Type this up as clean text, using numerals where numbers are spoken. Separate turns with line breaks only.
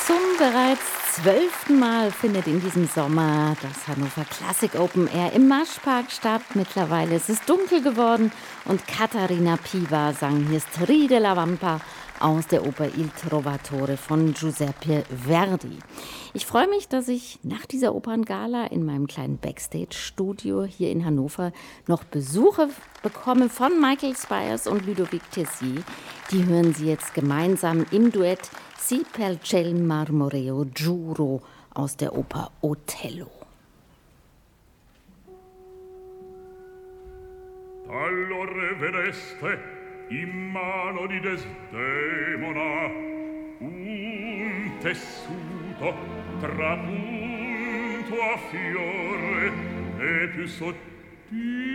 Zum bereits 12. Mal findet in diesem Sommer das Hannover Classic Open Air im Maschpark statt. Mittlerweile ist es dunkel geworden und Caterina Piva sang hier Stride la Vampa aus der Oper Il Trovatore von Giuseppe Verdi. Ich freue mich, dass ich nach dieser Operngala in meinem kleinen Backstage-Studio hier in Hannover noch Besuche bekomme von Michael Spyers und Ludovic Tessier. Die hören Sie jetzt gemeinsam im Duett Si per ciel marmoreo giuro aus der Oper Othello.
Allora vedeste in mano di Desdemona un tessuto trapunto a fiore e più sottile